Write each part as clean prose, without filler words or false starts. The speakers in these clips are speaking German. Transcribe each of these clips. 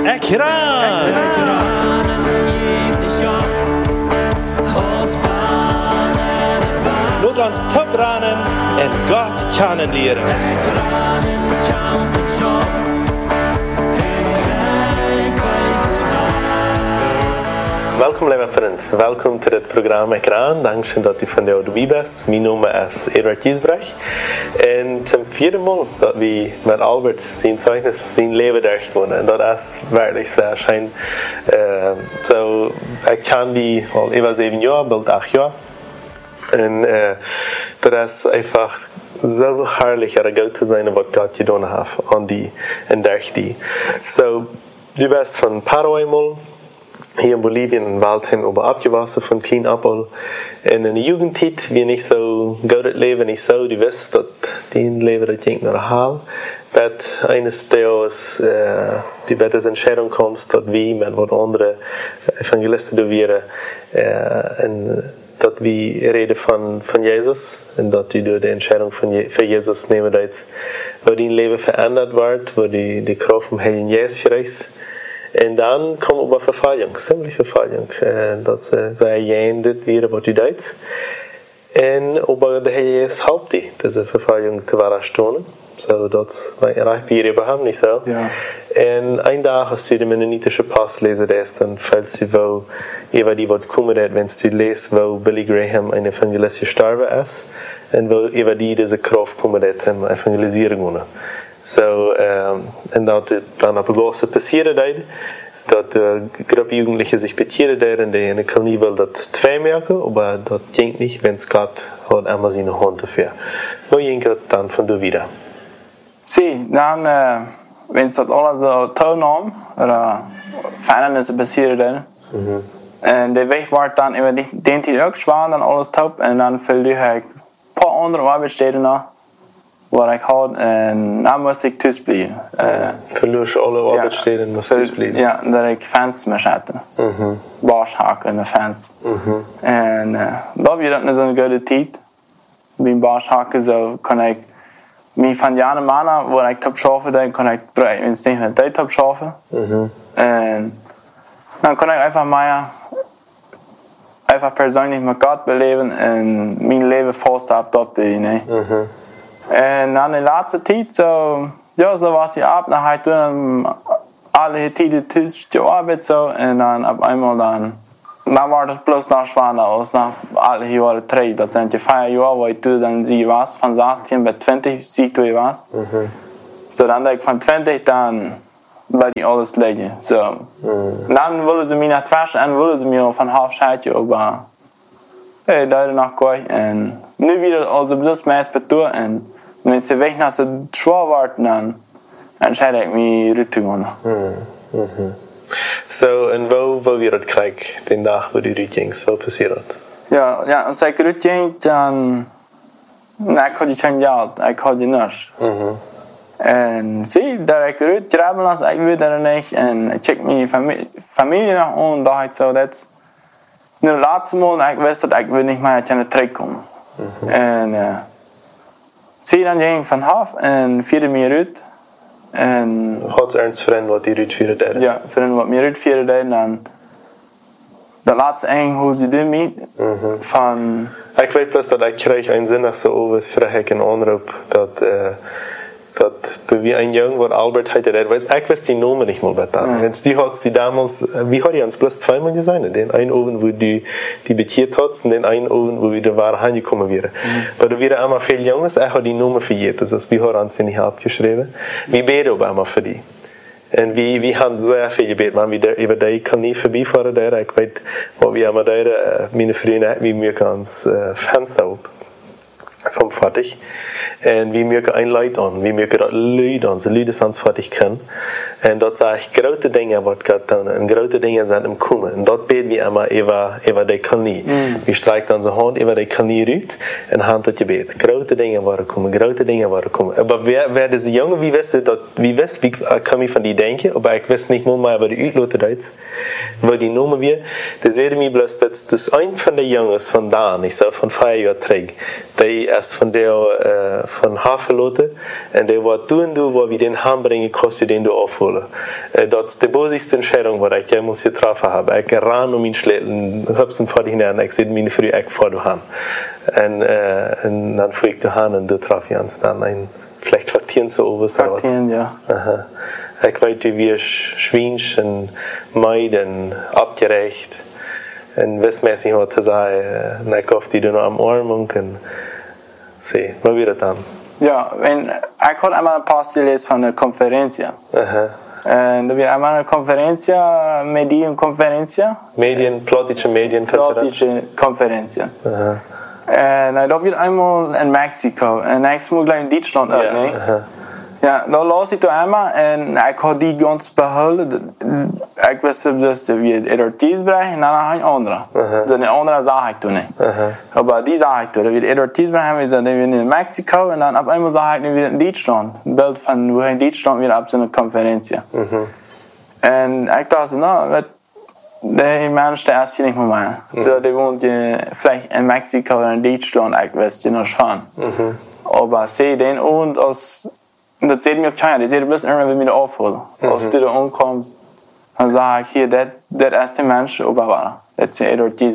Ekran! Låt oss ta brannen en Gott kennenlernen. Welkom lieve vrienden, welkom tot het programma Ekran. Dankzij dat u van de oude bent. Mijn naam is Edward Giesbrecht. En het vierde maal dat we met Albert zijn zeugnis, zijn leven doorgewonnen. En dat is werkelijk zeer schijn. Ik ken die al over 7 jaar, bald 8 jaar. En dat is einfach zo herrlich er goed te zijn wat God gedaan heeft aan die en durch die. So, du bist von Paraguay mal. Hier in Bolivien in Waldheim ober abgewachsen von klein ab al. En in de Jugendzeit, wie nicht so gut das Leben nicht so, du weißt, dass dein Leben das ging nach Hall. Bet eines Tages, die bei der Entscheidung kommst, dass wir mit was andere Evangelisten wären, und dass wir reden von Jesus, und dass du die Entscheidung für Jesus nehmen willst, wo dein Leben verändert wird, wo die Kraft vom Heiligen Jesus reist. En dan komt op een vervalling, ziemlich vervalling. Dat zij jij dit weer wat u deed. En op de hele helpt die, deze vervalling te waarstonen. Zo dat wij erg bij hebben niet zo. Ja. En een dag als je de Mennonitische pas lezen is, dan valt ze wel over die wat komen dat, wenn je leest, wel Billy Graham een evangelist gestorven is. En wel over die deze kracht komen dat hem evangeliseren kunnen. So, en dat dan op een große passieren deed, dat de groep Jugendliche sich betieren deden, die in kan niet wel dat twee merken, maar dat ging niet, wenn es Gott hat einmal seine Hand dafür. Wo ging het dan van du wieder? Zie, dan, wenn es dat alles so toenaam, oder Verändernissen passieren deden, en de weg wordt dan über den Tijd ook zwaar, dan alles top, en dan verliep ik een paar andere Arbeitsstellen nog, wat ik had, en dan moest ik thuis blijven. Verloor alle Arbeitsstellen en moest thuis blijven? Ja, dat ik fans moest zetten. Barshaken met fans. En dat was dat zo'n goede tijd. Bij Barshaken zo kon ik mij van jaren maanden, waar ik top schaffen deed, kon ik eens niet met tijd top schaffen. En dan kon ik einfach persoonlijk met God beleven en mijn leven vaststappen dat bij je. En dan de laatste tijd, zo was ich ab, dann halt alle Tiden thuis gearbeitet so, en dan op eenmaal dan war das bloß noch schwanger aus, nach alle Jahre 3, das sind die 4 Jahre, wo ich dann sie was, von 16 bis 20 siehst du was. So dann ich von 20 dann bei die alles legen, so. Dann wollen sie mich nicht waschen, und wollen sie mir von halb scheiden, aber hey, da noch gleich, und nu wieder also das meist betur, und wenn sie weg nach so schwer warten, dann entscheide ich mich rütteln. So, en wo wir das Krieg, den Tag, wo du rüttelst, was passiert? Ja, als ik rüttel, dan ik had geen geld, ik had niks. En zie, dat ik rüttel, als ik weet er niet, en ik check mijn familie nog aan, dacht ik zo, dat nu de laatste maal, ik wist dat ik niet meer aan de trek kom. En zie, dan ging ik van half en vierde meer uit. En Gods ernst vriend wat die uitvieren deden? Ja, vriend wat meer uitvieren deden, dan de laatste eng hoe ze doen mee van... Ik weet plus dat ik kreeg een zin zo over vreeg een aanroep dat du wie ein Jung, wat Albert heute redet, weil ich weiß die Namen nicht mal besser. Jetzt die hat's die damals, wie hat die uns bloß zweimal gesehen? Den einen Ofen, wo die betiert hat, und den einen Ofen, wo wieder war heimgekommen wäre. Weil da wieder einmal viel Jungs, hat die Namen für jeden. Das heißt, wir haben uns die nicht abgeschrieben. Wir beten aber einmal für die. Und wir haben sehr viel gebeten. Man, über die kann nie vorbeifahren, der. Ich weiß, wo wir einmal der, meine Freunde, wie wir uns Fenster auf. Vom Fertig. En wie mögen ein Leid an, wie mögen das Leid an, so Leute sonst fertig können. Und dort sage ich, große Dinge wird Gott tun, und große Dinge sind im Kommen. Und dort beten wir immer über die Knie. Wir streichen dann so Hand über die Knie rügt, und Hand hat gebet. Große Dinge werden kommen, große Dinge werden kommen. Aber wer diese Junge, wie kann ich von die denken, aber ich weiß nicht mal, aber die Leute Deutsch, weil die Nummer wir, der sehen mir bloß, das ein von den Jungs von da, ich sag von 4 Jahren trägt, der ist von der, von Hafelote, und der war du und du, wo wir den Ham bringen, kostet den du aufholen. aufholen. Dat is de bosigste Entscheidung, wat ik jemals getroffen habe. Ik ran mijn Schlitten, hab's vor die hinein, ik zit meine früh ik vor du han. En dann fuhr ich du han und du traf ich uns dann ein, vielleicht Quartieren so oben. Quartieren, ja. Aha. Ich weet wie schwinsch en meid en abgerecht. En wismäßig wat te zeggen. En ik hoop die du noch am Armung en zie, maar wie dat dan? Ja, ik had einmal een post gelezen van de conferentie. En er werd einmal een conferentie, medienconferentie. Plottische Medienconferentie. En dat werd einmal in Mexico. En ik moest gleich in Duitsland ook, nee? Ja, dan las ik toen einmal en ik had die ganz behouden. Ik wist dus wie het Ortiz-Brei en dan een andere. Dus een andere zag ik toen niet. Maar die zag ik toen. Wie het Ortiz-Brei hebben we dan weer in Mexico en dan op einmal zag ik nu weer in Duitsland. Een beeld van hoe in Duitsland weer op zo'n conferentie. En ik dacht, nou, die Mensch, der ist hier nicht mehr mein. So, der wohnt vielleicht in Mexiko oder in Deutschland, ich weiß nicht von. Aber sehe den und das sieht mir auf China, die sieht ein bisschen irgendwann wieder aufholen. Als du da umkommst, dann sage ich hier, das ist der Mensch, aber das ist der Ortiz.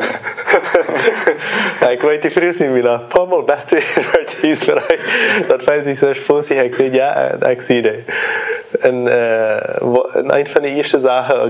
Ik weet die vroeg zien, Mila. Paar best weer Ortiz, dat weiß ich so spussig. Ik zei, ja, ik zie dat. En een van de eerste zaken,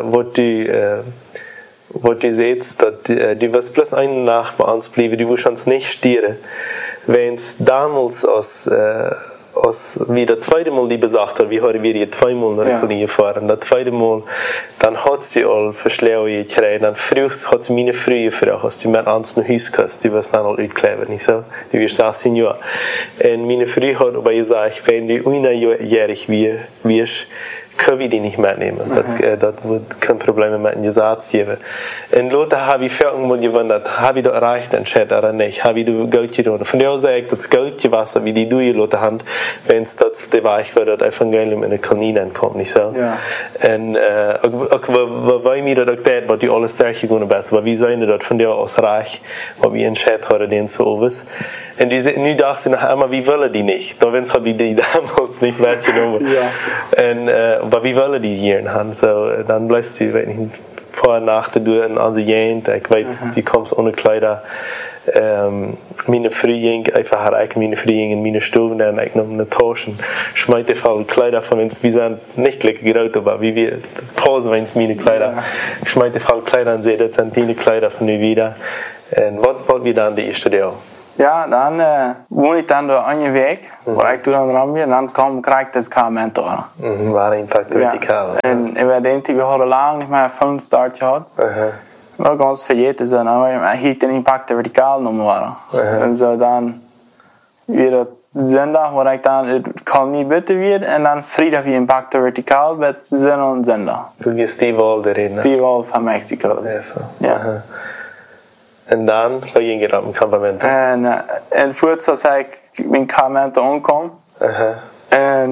wat du siehst, dat du wirst bloß eine Nacht bei uns bleiben, du wirst uns nicht stieren. Wenn es damals als wie das zweite Mal die besagt hat, wie haben wir hier zweimal nach der Kolonie gefahren. Das zweite Mal, dann hat sie all verschlauen gekriegt. Dann frühst hat sie meine frühe Frau, als du mit ans nach Haus kommst, die wirst dann all utkleber, nicht so? Die wirst 18 Jahre. Und meine Frühe hat aber gesagt, wenn du unjährig wirst, können wir die nicht mitnehmen. Das wird keine Probleme mit dem Gesetz geben. Und Leute habe ich irgendwann gewundert, habe ich das erreicht, den Chat oder nicht? Habe ich das Geld getan? Von daher sage ich, das Geld gewesen, wie die du Leute haben, wenn es das der Weich wird, das Evangelium in der Kaninen kommt, nicht so? Ja. Und, weil mir das auch das, was die alles stärker gehen besser, aber wie sollen das von der aus reich, was wir in Chat hören, den so was? Und nu dachten sie noch einmal, wie wollen die nicht? Da wenn habe ich die damals nicht mitgenommen. Und, aber wie wollen die hier haben? So, dann bleibst du, wenn ich vor und nach der Tür an sie gehen, ich weiß, wie kommst ohne Kleider. Meine Frühling, einfach haar meine Frühling in meine Stuben, dann ich noch eine Tasche, schmeißt einfach Kleider von uns, wir sind nicht gleich geraucht, aber wie wir Pause, wenn es meine Kleider, schmeißt einfach Kleider und sehe, das sind die Kleider von mir wieder. Und was wir dann die erste Jahr? Ja, dan woon ik dan door aan je weg, waar ik toen aan ram weer, en dan krijg ik het mentor. Waar impact verticaal. En we denken, we hadden lang niet meer een phone start gehad. Maar ganz vergeten zijn, maar ik den impact verticaal noemen waren. En zo dan weer het zondag, waar ik dan het kan niet buiten weer, en dan vrijdag weer impact verticaal met zin en zondag. Toen je Steve Wall erin. Steve Wall van Mexico. Ja. En dan ging je op een kampement. En voorts als ik mijn kampement omkom. En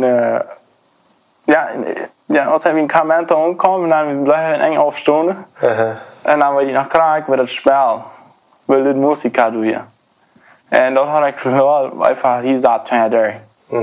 als ik mijn kampement omkom, dan blijf ik eng afstonden. En dan wil je nog krijgen met het spel. Wil het muziek doen. En dat had ik wel even, hier zat je daar.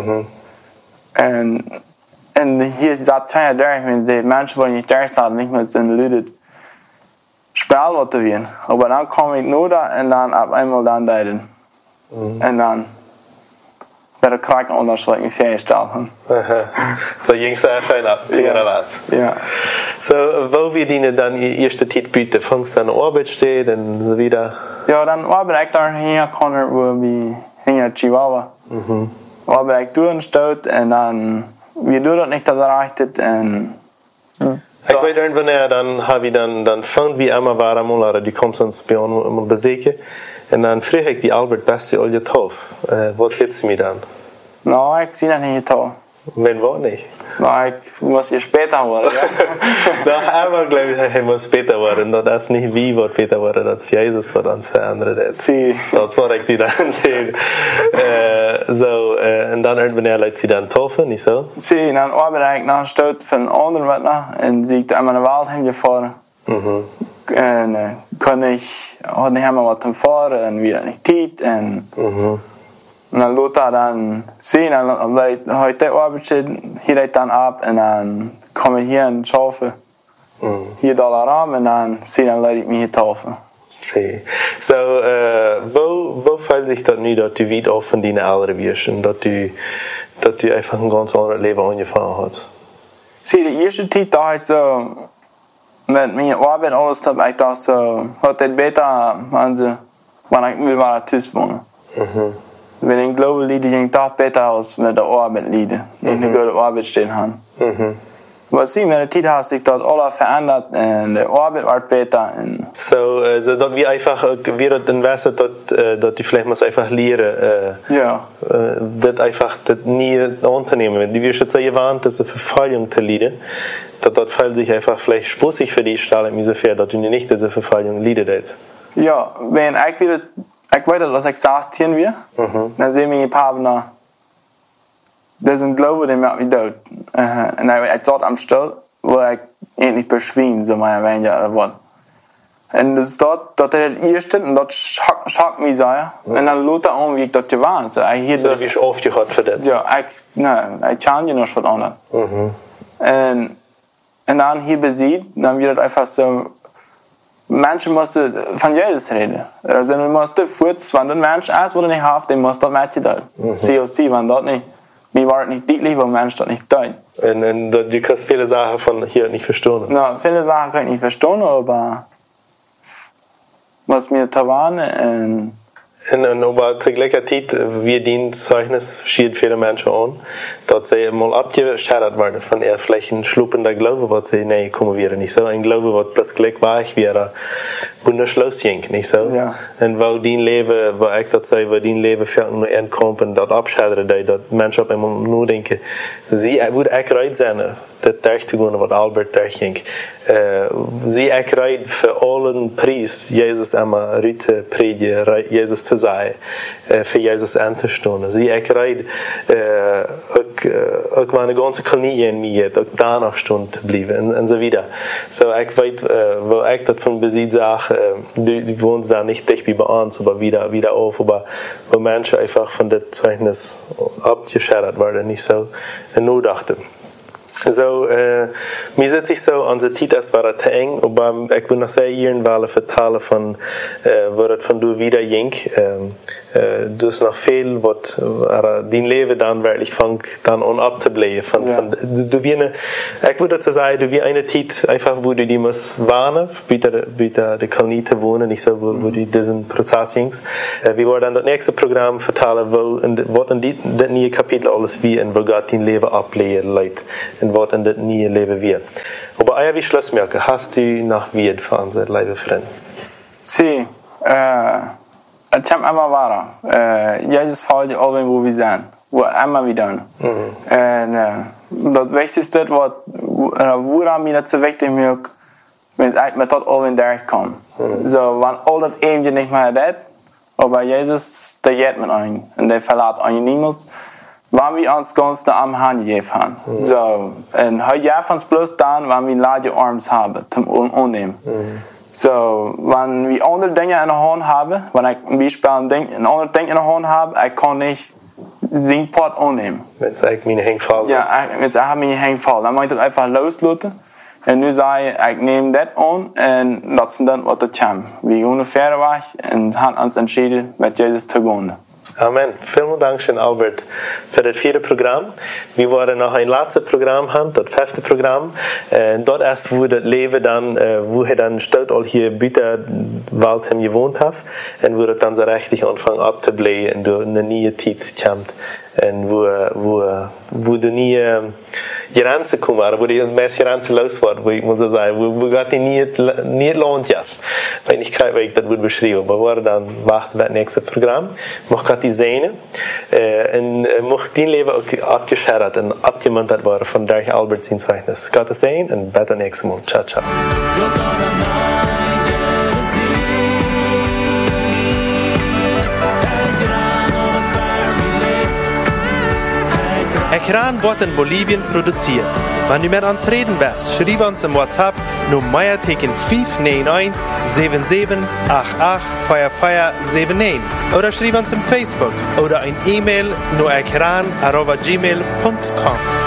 En hier zat je daar, met de mensen waar je daar staat, niet met zijn luiden. Spel wat te winnen. Aber dann kom ik nur da en dan op eenmaal dan deiden. En dan werd ik krijg ondersluiting vierstellen. So ging es einfach ab, die relatie. Ja. So, wo wir die dann erste Zeit bieten, fangst dann Arbeit steht und so wieder? Ja, dann arbeite ich da hier, wo wir hier Chihuahua. Arbeite ich durchgestellt und dann, wir doen dat nicht, das erreicht en Ik weet wanneer dan heb je dan vond wie immer waar amol die komt ons bij ons bezoeken en dan vroeg ik die Albert best al je tof. Wat heeft ze me dan? Nou, ik zie dat niet tof. Wenn war nicht? Nou, ik muss hier später worden. Ja? Doch, aber glaube ich, er muss später werden. Das ist nicht wie wird später werden, das ist Jesus, was uns verändert. Sie. Das war ich die dann sehen. Und dann irgendwann lädt sie dann taufen, nicht so? Sie, dann arbeite ich nach einem Stück von anderen Wetter und sie ist einmal in den Wald hingefahren. Und hatte nicht einmal was zum Fahren und wieder nicht Zeit. Und Und dann lädt er dann sehen, dann heute Arbeit hier dann ab und dann komme ich hier und schaffe $4 rum und dann lasse ich mich hier taufen. So, wo fällt sich das nicht, dass du wieder auch von deinen Eltern wirst und dass du einfach ein ganz anderes Leben angefangen hast? Die erste Zeit da halt so, mit meiner Arbeit alles, habe ich das so, hat das besser, wenn ich mit meiner Tisch wohne. Wenn ich glaube, liegt ich doch besser aus mit der Arbeit liegen, wenn ich eine gute Arbeit stehen habe. Aber mit der Zeit hat sich das alles verändert und die Arbeit wird besser. So, dass wir einfach wieder investieren, dass du vielleicht musst einfach lernen, das einfach das nie unternehmen. Du wirst jetzt gewarnt, dass eine Verfallung zu leiden, das fällt sich einfach vielleicht spussig für die Stelle insofern, dass du nicht diese Verfallung leiden. Ja, wenn ich wieder, ich weiß, dass ich 16 will, dann sehen wir ein paar nach. Das ist ein Glaube, der macht mich tot. Und ich zat am Stil, wo ich endlich beschwingen, so mein Wände oder was. Und das dort, das erste, und das schockt mich sehr. Und dann lädt er an, wie ich das gewarnt. So, du bist aufgehört für das? Ja, ich kann ja noch was anderes. Und dann hier besiegt, dann wird das einfach so, Menschen mussten von Jesus reden. Also, man musste kurz, wenn ein Mensch ist, wo er nicht hat, dann muss das Mädchen da. COC, wenn das nicht. Mir war es nicht deutlich, weil Menschen das nicht tun. Und du kannst viele Sachen von hier nicht verstehen. Na, viele Sachen kann ich nicht verstehen, aber was mir da waren. Und aber zur gleichen Zeit, wie den Zeugnis schied viele Menschen an, dass sie mal abgeschert werden von ihr vielleicht ein schluppender Glaube, was sie, nee, kommen wir nicht so. Ein Glaube, was plötzlich weich wäre, wunderschloss ging, nicht so. Ja. Und wo dein Leben, wo ich das sage, wo dein Leben fällt nur entkommt und das abscheren, dass Menschen auf einmal nur denken, sie würde ich reid sein, das durchzugehen, was Albert durchging. Sie ich reid für allen Preis, Jesus einmal Rüte predigen, Jesus zu sein, für Jesus anzustehen. Sie ich reid, auch meine ganze Knie in mir, auch danach stehen zu bleiben und so weiter. So, ich weiß, wo ich das von Besitz sage, du wohnst da nicht dicht wie bei uns, aber wieder auf, aber wo Menschen einfach von der Zeugnis abgeschert werden, nicht so, nur dachten. So, mir sitze ich so an der Zeit, das war zu eng, aber ich will noch sehr irgendwann vertellen von, wo das von du wieder ging. Du hast noch viel, was dein Leben dann wirklich fängt, dann an abzubleiben. Du wie eine, ich würde dazu sagen, du wie eine Zeit, einfach, wo du die musst warnen, bitte die Kolonie zu wohnen, nicht so, wo du diesen Prozess gingst. Wir wollen dann das nächste Programm vertellen, was in das neue Kapitel alles wie und wo Gott dein Leben ablehrt, und was in das neue Leben wird. Aber wie Schlussmerke, hast du noch Wied für unser liebe Freund? Sie, es kommt immer weiter. Jesus fällt ja auch, wo wir sind. Wo immer wieder. Und das Wichtigste, woran mir das so wichtig ist, wenn ich mit das auch in der komme. So, wenn all das eben nicht mehr hat, aber Jesus, der geht mit euch. Und der verlässt euch niemals. Wenn wir uns ganz am Hand gegeben haben. So, und heute ja von uns bloß dann, wenn wir Lage Arms haben, zum Unnehmen. So, wenn wir andere Dinge in der Hand haben, wenn ich zum Beispiel ein anderes Ding in der Hand habe, ich kann nicht sein Pot annehmen. Wenn es eigentlich meine Hängfall. Ja, wenn es meine Hängfall. Dann muss ich das einfach loslassen. Und nu sage ich nehme das an und lassen dann, was das kommt. Wir ungefähr war und haben uns entschieden, mit Jesus zu gehen. Amen. Vielen Dank schön, Albert, für das 4. Programm. Wir wollen noch ein letztes Programm haben, das 5. Programm. Dort erst, wo das Leben dann, wo er dann steht, all hier bitte Wald hem gewohnt hat, und wo das dann so richtig anfangen abzublähen und du eine neue Zeit kommt. Und wo du nie Grenzen kommen, oder wo die meiste Grenzen los wird, wo ich muss sagen, wo Gott die nie lohnt ja. Wenn ich kann, wie ich das würde beschreiben, aber wir dann warten das nächste Programm, mach Gott die Sehne, und mach dein Leben auch abgeschert und abgemuntert worden von der Albert sein Zeugnis. Gott sehen und bis zum nächsten Mal. Ciao, ciao. Ekran wordt in Bolivien produziert. Wenn du mit uns reden willst, schreib uns im WhatsApp nur Meierteken 591 77 88 4479 oder schreib uns im Facebook oder ein E-Mail nur ekran@gmail.com.